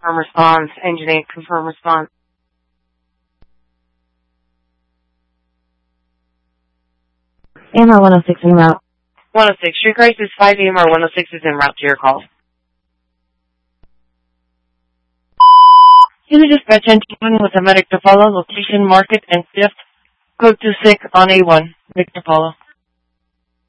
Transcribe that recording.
Confirm response. Engine 8, confirm response. AMR 106 en route. 106, Street Crisis 5 AMR 106 is en route to your call. Unit Dispatch Engine with a medic to follow, location, market, and shift. Code 26 on A1, medic to follow.